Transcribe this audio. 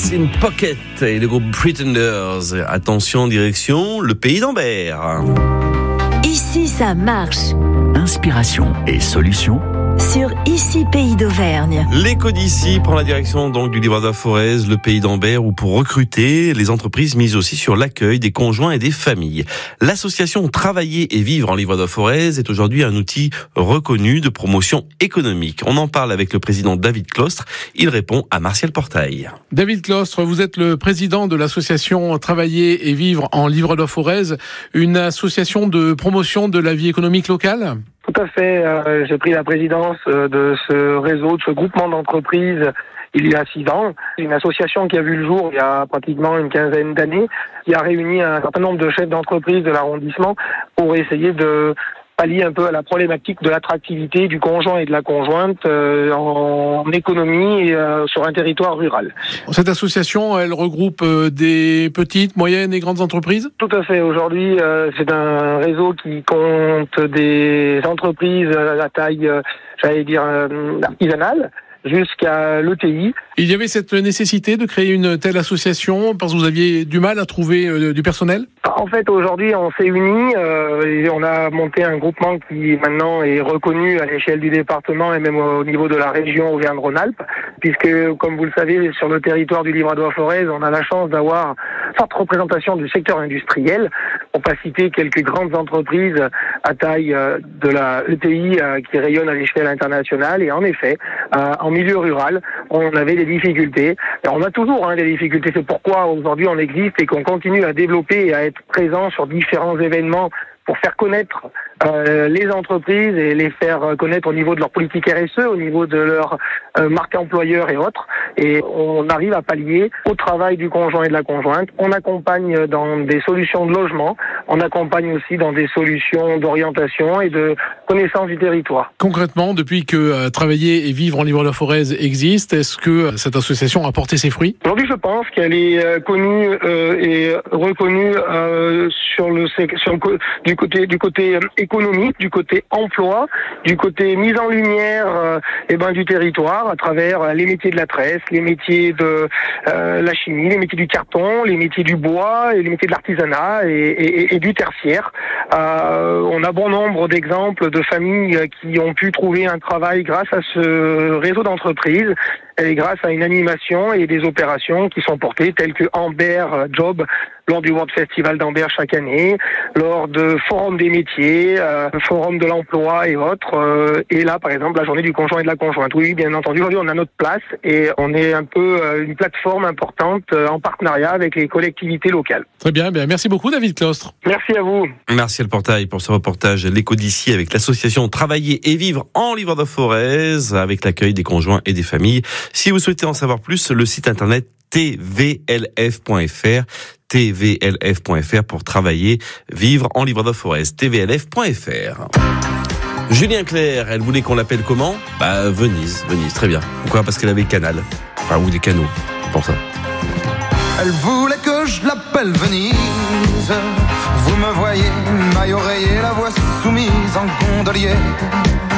in Pocket et le groupe Pretenders. Attention, direction le pays d'Ambert. Ici, ça marche. Inspiration et solutions Sur Ici Pays d'Auvergne. L'écho d'ici prend la direction donc du Livre-de-Forez, le pays d'Ambert, où pour recruter, les entreprises misent aussi sur l'accueil des conjoints et des familles. L'association Travailler et Vivre en Livre-de-Forez est aujourd'hui un outil reconnu de promotion économique. On en parle avec le président David Clostre. Il répond à Martial Portail. David Clostre, vous êtes le président de l'association Travailler et Vivre en Livre-de-Forez, une association de promotion de la vie économique locale ? Tout à fait. J'ai pris la présidence de ce réseau, de ce groupement d'entreprises il y a 6 ans. Une association qui a vu le jour il y a pratiquement une quinzaine d'années, qui a réuni un certain nombre de chefs d'entreprise de l'arrondissement pour essayer de pallier un peu à la problématique de l'attractivité du conjoint et de la conjointe en économie et sur un territoire rural. Cette association, elle regroupe des petites, moyennes et grandes entreprises ? Tout à fait. Aujourd'hui, c'est un réseau qui compte des entreprises à taille, artisanale, jusqu'à l'ETI. Il y avait cette nécessité de créer une telle association parce que vous aviez du mal à trouver du personnel ? En fait, aujourd'hui, on s'est unis et on a monté un groupement qui maintenant est reconnu à l'échelle du département et même au niveau de la région Auvergne-Rhône-Alpes, puisque, comme vous le savez, sur le territoire du Livre-de-Forez, on a la chance d'avoir une forte représentation du secteur industriel. On peut citer quelques grandes entreprises à taille de la ETI qui rayonnent à l'échelle internationale. Et en effet, en milieu rural, on avait des difficultés. Et on a toujours des difficultés. C'est pourquoi aujourd'hui on existe et qu'on continue à développer et à être présent sur différents événements pour faire connaître les entreprises et les faire connaître au niveau de leur politique RSE, au niveau de leur marque employeur et autres. Et on arrive à pallier au travail du conjoint et de la conjointe. On accompagne dans des solutions de logement, on accompagne aussi dans des solutions d'orientation et de connaissance du territoire. Concrètement, depuis que Travailler et Vivre en Livre-de-Forez existe, est-ce que cette association a porté ses fruits ? Aujourd'hui, je pense qu'elle est connue et reconnue du côté économique, du côté emploi, du côté mise en lumière du territoire à travers les métiers de la tresse, les métiers de la chimie, les métiers du carton, les métiers du bois et les métiers de l'artisanat et du tertiaire. On a bon nombre d'exemples de familles qui ont pu trouver un travail grâce à ce réseau d'entreprises et grâce à une animation et des opérations qui sont portées telles que Ambert Job lors du World Festival d'Ambert chaque année, lors de forums des métiers, forum de l'emploi et autres. Et là, par exemple, la journée du conjoint et de la conjointe. Oui, bien entendu, aujourd'hui, on a notre place et on est un peu une plateforme importante en partenariat avec les collectivités locales. Très bien, merci beaucoup David Clostre. Merci à vous. Merci le Portail pour ce reportage L'écho d'ici avec l'association Travailler et Vivre en Livre-de-Forez avec l'accueil des conjoints et des familles. Si vous souhaitez en savoir plus, le site internet tvlf.fr pour travailler, vivre en Livre-de-Forez, tvlf.fr. Julien Clerc, elle voulait qu'on l'appelle comment ? Venise, très bien. Pourquoi ? Parce qu'elle avait Canal, ou des canaux, pour ça. Elle voulait que je l'appelle Venise. Vous me voyez, maille oreiller, la voix soumise en gondolier.